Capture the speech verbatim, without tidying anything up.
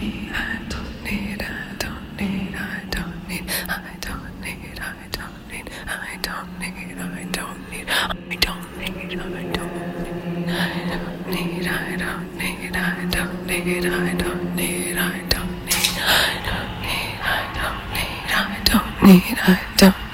I don't need, I don't need, I don't need, I don't need, I don't need, I don't need, I don't need, I don't need, I don't need, I don't need, I don't need, I don't need, I don't need, I don't need, I don't need, I don't need, I don't need, I don't